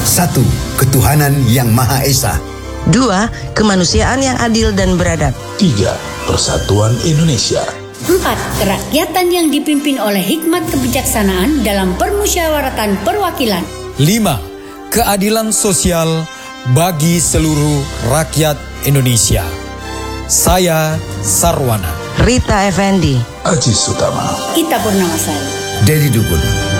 1. Ketuhanan yang Maha Esa. 2. Kemanusiaan yang adil dan beradab. 3. Persatuan Indonesia. 4. Kerakyatan yang dipimpin oleh hikmat kebijaksanaan dalam permusyawaratan perwakilan. 5. Keadilan sosial bagi seluruh rakyat Indonesia. Saya Sarwana. Rita Effendi. Aji Sutama. Ita Purnamasari. Dedi Dukun.